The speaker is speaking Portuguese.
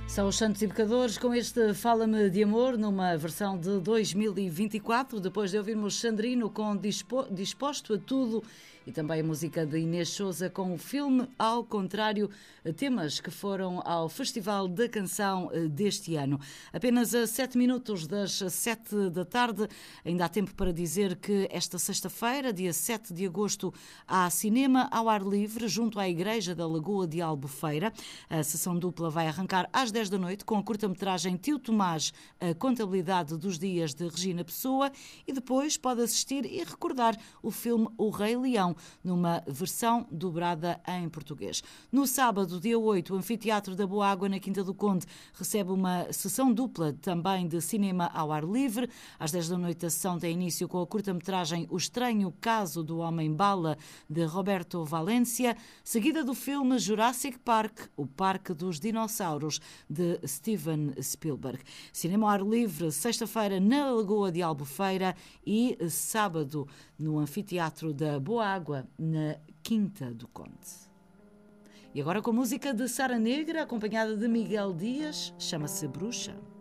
São os Santos e Pecadores com este Fala-me de Amor, numa versão de 2024, depois de ouvirmos Sandrino com Disposto a Tudo e também a música de Inês Sousa com o filme Ao Contrário, temas que foram ao Festival da Canção deste ano. Apenas a 7 minutos das 7 da tarde, ainda há tempo para dizer que esta sexta-feira, dia 7 de agosto, há cinema ao ar livre junto à Igreja da Lagoa de Albufeira. A sessão dupla vai arrancar às 10 da noite com a curta-metragem Tio Tomás, a contabilidade dos dias de Regina Pessoa, e depois pode assistir e recordar o filme O Rei Leão, numa versão dobrada em português. No sábado, dia 8, o Anfiteatro da Boa Água, na Quinta do Conde, recebe uma sessão dupla também de cinema ao ar livre. Às 10 da noite a sessão tem início com a curta-metragem O Estranho Caso do Homem-Bala, de Roberto Valência, seguida do filme Jurassic Park, O Parque dos Dinossauros, de Steven Spielberg. Cinema ao ar livre, sexta-feira na Lagoa de Albufeira e sábado no Anfiteatro da Boa Água, na Quinta do Conde. E agora com música de Sara Negra, acompanhada de Miguel Dias, chama-se Bruxa.